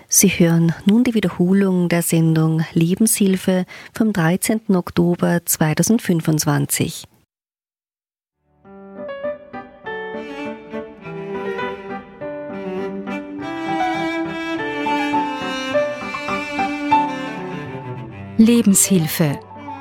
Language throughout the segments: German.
Sie hören nun die Wiederholung der Sendung Lebenshilfe vom 13. Oktober 2025. Lebenshilfe.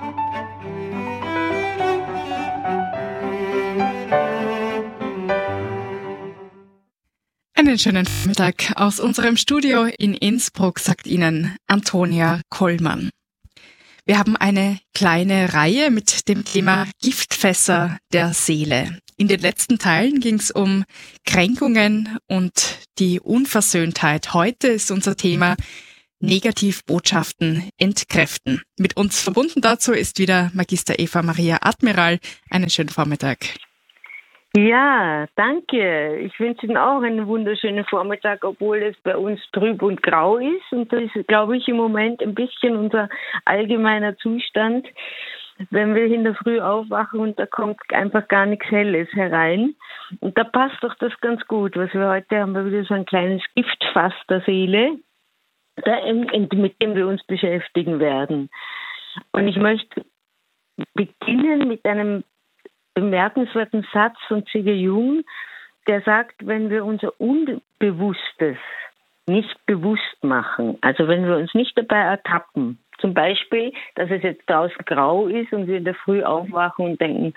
Einen schönen Mittag aus unserem Studio in Innsbruck, sagt Ihnen Antonia Kollmann. Wir haben eine kleine Reihe mit dem Thema Giftfässer der Seele. In den letzten Teilen ging es um Kränkungen und die Unversöhntheit. Heute ist unser Thema Negativbotschaften entkräften. Mit uns verbunden dazu ist wieder Magister Eva Maria Admiral. Einen schönen Vormittag. Ja, danke. Ich wünsche Ihnen auch einen wunderschönen Vormittag, obwohl es bei uns trüb und grau ist. Und das ist, glaube ich, im Moment ein bisschen unser allgemeiner Zustand, wenn wir in der Früh aufwachen und da kommt einfach gar nichts Helles herein. Und da passt doch das ganz gut, was wir heute haben. Wir wieder so ein kleines Giftfass der Seele, mit dem wir uns beschäftigen werden. Und ich möchte beginnen mit einem bemerkenswerten Satz von C.G. Jung, der sagt, wenn wir unser Unbewusstes nicht bewusst machen, also wenn wir uns nicht dabei ertappen, zum Beispiel, dass es jetzt draußen grau ist und wir in der Früh aufwachen und denken,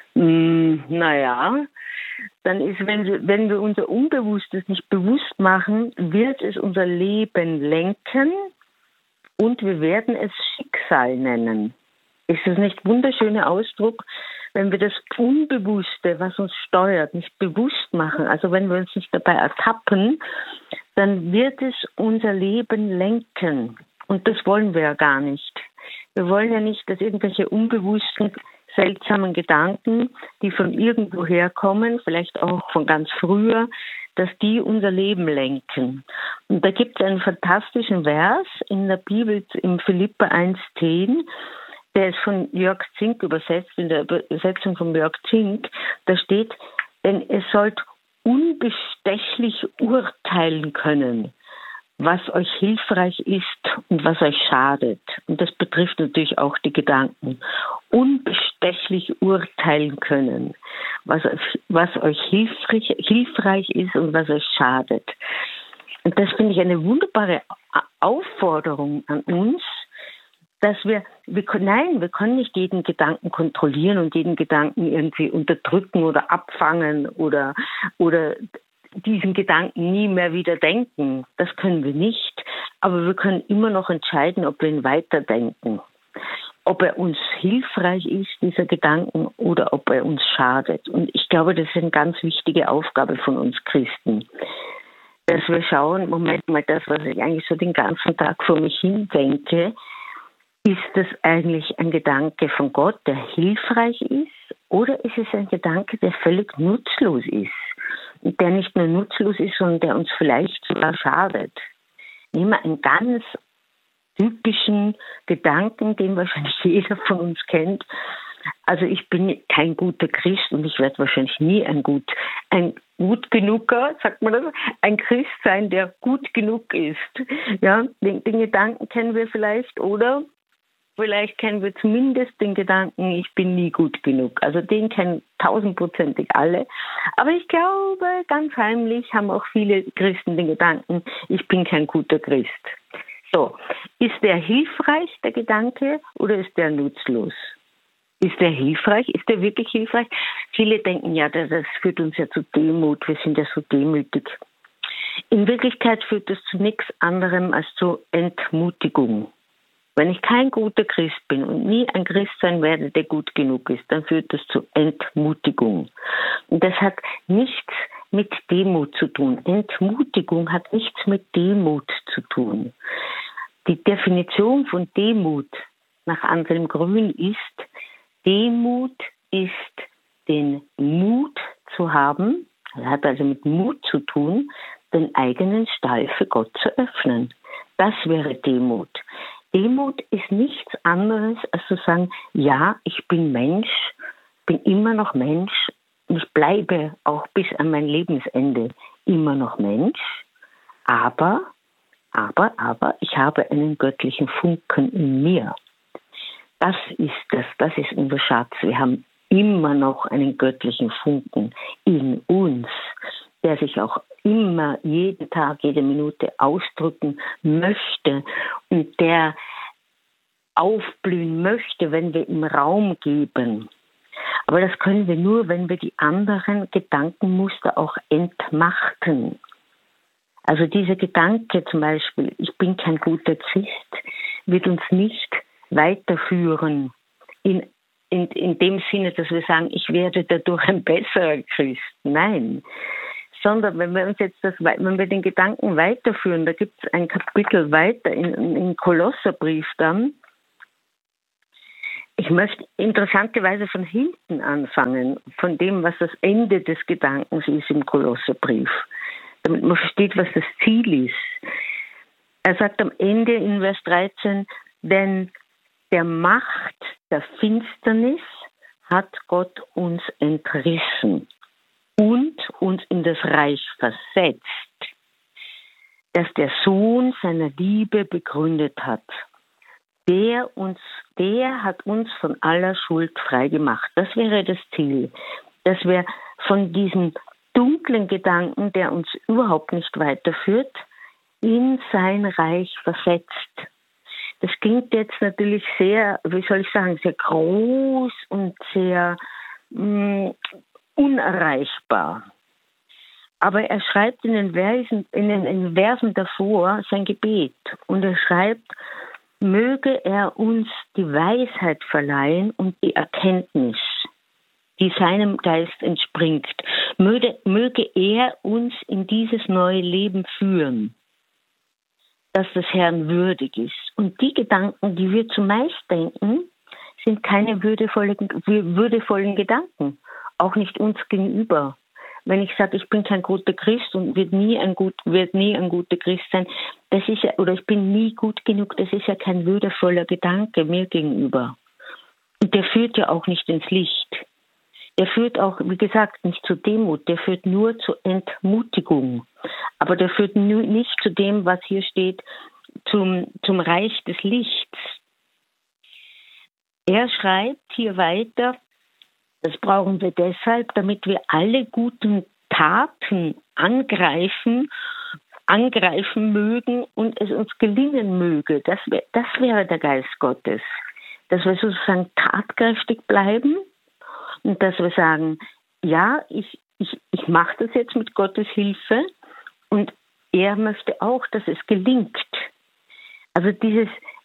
naja, dann ist, wenn wir unser Unbewusstes nicht bewusst machen, wird es unser Leben lenken und wir werden es Schicksal nennen. Ist das nicht ein wunderschöner Ausdruck? Wenn wir das Unbewusste, was uns steuert, nicht bewusst machen, also wenn wir uns nicht dabei ertappen, dann wird es unser Leben lenken. Und das wollen wir ja gar nicht. Wir wollen ja nicht, dass irgendwelche unbewussten, seltsamen Gedanken, die von irgendwo herkommen, vielleicht auch von ganz früher, dass die unser Leben lenken. Und da gibt es einen fantastischen Vers in der Bibel, im Philipper 1,10, der ist von Jörg Zink übersetzt, in der Übersetzung von Jörg Zink. Da steht, denn ihr sollt unbestechlich urteilen können, was euch hilfreich ist und was euch schadet. Und das betrifft natürlich auch die Gedanken. Unbestechlich urteilen können, was euch hilfreich ist und was euch schadet. Und das finde ich eine wunderbare Aufforderung an uns, dass wir können nicht jeden Gedanken kontrollieren und jeden Gedanken irgendwie unterdrücken oder abfangen oder diesen Gedanken nie mehr wieder denken. Das können wir nicht. Aber wir können immer noch entscheiden, ob wir ihn weiterdenken. Ob er uns hilfreich ist, dieser Gedanken, oder ob er uns schadet. Und ich glaube, das ist eine ganz wichtige Aufgabe von uns Christen. Dass wir schauen, Moment mal, das, was ich eigentlich so den ganzen Tag vor mich hin denke, ist das eigentlich ein Gedanke von Gott, der hilfreich ist, oder ist es ein Gedanke, der völlig nutzlos ist? Und der nicht nur nutzlos ist, sondern der uns vielleicht sogar schadet. Nehmen wir einen ganz typischen Gedanken, den wahrscheinlich jeder von uns kennt. Also ich bin kein guter Christ und ich werde wahrscheinlich nie ein gut genuger, sagt man das, ein Christ sein, der gut genug ist. Ja, den Gedanken kennen wir vielleicht, oder? Vielleicht kennen wir zumindest den Gedanken, ich bin nie gut genug. Also den kennen 1000%ig alle. Aber ich glaube, ganz heimlich haben auch viele Christen den Gedanken, ich bin kein guter Christ. So, ist der hilfreich, der Gedanke, oder ist der nutzlos? Ist der hilfreich? Ist der wirklich hilfreich? Viele denken, ja, das führt uns ja zu Demut, wir sind ja so demütig. In Wirklichkeit führt das zu nichts anderem als zu Entmutigung. Wenn ich kein guter Christ bin und nie ein Christ sein werde, der gut genug ist, dann führt das zu Entmutigung. Und das hat nichts mit Demut zu tun. Entmutigung hat nichts mit Demut zu tun. Die Definition von Demut nach Anselm Grün ist, Demut ist den Mut zu haben, das hat also mit Mut zu tun, den eigenen Stall für Gott zu öffnen. Das wäre Demut. Demut ist nichts anderes, als zu sagen, ja, ich bin Mensch, bin immer noch Mensch und ich bleibe auch bis an mein Lebensende immer noch Mensch, aber Aber ich habe einen göttlichen Funken in mir. Das ist unser Schatz. Wir haben immer noch einen göttlichen Funken in uns, der sich auch immer, jeden Tag, jede Minute ausdrücken möchte und der aufblühen möchte, wenn wir ihm Raum geben. Aber das können wir nur, wenn wir die anderen Gedankenmuster auch entmachten. Also dieser Gedanke zum Beispiel, ich bin kein guter Christ, wird uns nicht weiterführen in dem Sinne, dass wir sagen, ich werde dadurch ein besserer Christ. Nein. Sondern wenn wir den Gedanken weiterführen, da gibt es ein Kapitel weiter im Kolosserbrief dann. Ich möchte interessanterweise von hinten anfangen, von dem, was das Ende des Gedankens ist im Kolosserbrief, damit man versteht, was das Ziel ist. Er sagt am Ende in Vers 13, denn der Macht der Finsternis hat Gott uns entrissen und uns in das Reich versetzt, das der Sohn seiner Liebe begründet hat. Der hat uns von aller Schuld frei gemacht. Das wäre das Ziel, dass wir von diesem dunklen Gedanken, der uns überhaupt nicht weiterführt, in sein Reich versetzt. Das klingt jetzt natürlich sehr, sehr groß und sehr unerreichbar. Aber er schreibt in den Versen davor sein Gebet und er schreibt, möge er uns die Weisheit verleihen und die Erkenntnis, die seinem Geist entspringt. Möge er uns in dieses neue Leben führen, das des Herrn würdig ist. Und die Gedanken, die wir zumeist denken, sind keine würdevollen Gedanken, auch nicht uns gegenüber. Wenn ich sage, ich bin kein guter Christ und wird nie ein guter Christ sein, das ist ja, oder ich bin nie gut genug, das ist ja kein würdevoller Gedanke mir gegenüber. Und der führt ja auch nicht ins Licht. Der führt auch, wie gesagt, nicht zur Demut, der führt nur zur Entmutigung. Aber der führt nicht zu dem, was hier steht, zum Reich des Lichts. Er schreibt hier weiter, das brauchen wir deshalb, damit wir alle guten Taten angreifen mögen und es uns gelingen möge. Das wäre der Geist Gottes. Dass wir sozusagen tatkräftig bleiben und dass wir sagen, ja, ich mache das jetzt mit Gottes Hilfe und er möchte auch, dass es gelingt. Also dieses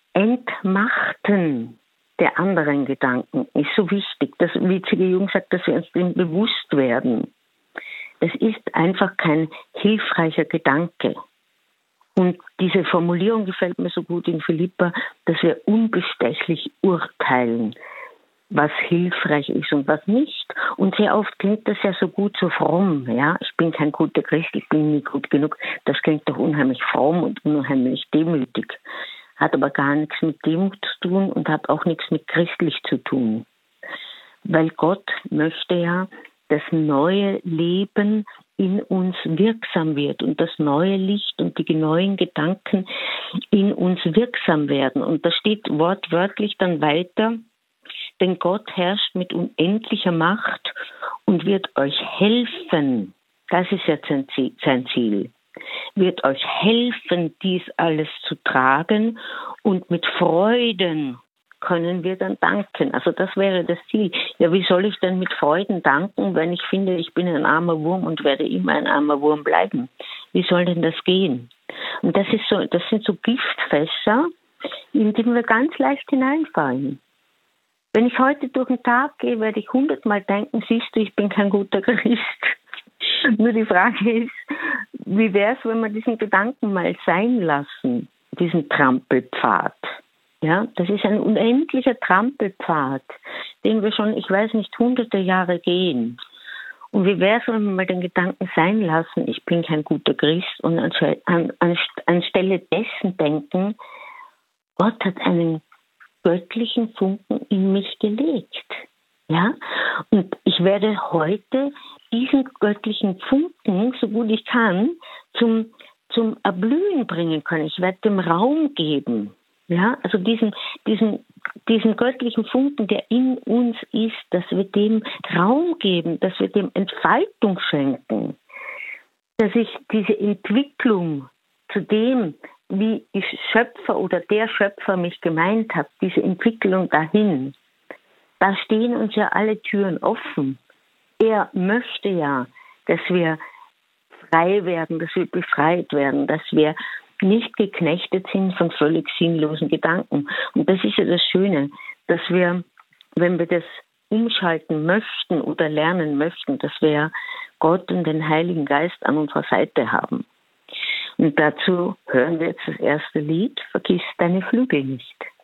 Entmachten der anderen Gedanken ist so wichtig, dass, wie C.G. Jung sagt, dass wir uns dem bewusst werden. Das ist einfach kein hilfreicher Gedanke. Und diese Formulierung gefällt mir so gut in Philipper, dass wir unbestechlich urteilen, was hilfreich ist und was nicht. Und sehr oft klingt das ja so gut, so fromm. Ja, ich bin kein guter Christ, ich bin nie gut genug. Das klingt doch unheimlich fromm und unheimlich demütig. Hat aber gar nichts mit Demut zu tun und hat auch nichts mit christlich zu tun. Weil Gott möchte ja, das neue Leben in uns wirksam wird und das neue Licht und die neuen Gedanken in uns wirksam werden. Und da steht wortwörtlich dann weiter, denn Gott herrscht mit unendlicher Macht und wird euch helfen. Das ist jetzt sein Ziel. Wird euch helfen, dies alles zu tragen und mit Freuden können wir dann danken. Also das wäre das Ziel. Ja, wie soll ich denn mit Freuden danken, wenn ich finde, ich bin ein armer Wurm und werde immer ein armer Wurm bleiben? Wie soll denn das gehen? Und das sind so Giftfässer, in die wir ganz leicht hineinfallen. Wenn ich heute durch den Tag gehe, werde ich 100-mal denken, siehst du, ich bin kein guter Christ. Nur die Frage ist, wie wäre es, wenn wir diesen Gedanken mal sein lassen, diesen Trampelpfad? Ja, das ist ein unendlicher Trampelpfad, den wir schon, ich weiß nicht, hunderte Jahre gehen. Und wie wäre es, wenn wir mal den Gedanken sein lassen, ich bin kein guter Christ und anstelle dessen denken, Gott hat einen göttlichen Funken in mich gelegt. Ja, und ich werde heute diesen göttlichen Funken, so gut ich kann, zum zum Erblühen bringen können. Ich werde dem Raum geben. Ja, also diesen göttlichen Funken, der in uns ist, dass wir dem Raum geben, dass wir dem Entfaltung schenken. Dass ich diese Entwicklung zu dem, wie ich Schöpfer oder der Schöpfer mich gemeint hat, diese Entwicklung dahin, da stehen uns ja alle Türen offen. Er möchte ja, dass wir frei werden, dass wir befreit werden, dass wir nicht geknechtet sind von völlig sinnlosen Gedanken. Und das ist ja das Schöne, dass wir, wenn wir das umschalten möchten oder lernen möchten, dass wir Gott und den Heiligen Geist an unserer Seite haben. Und dazu hören wir jetzt das erste Lied, Vergiss deine Flügel nicht.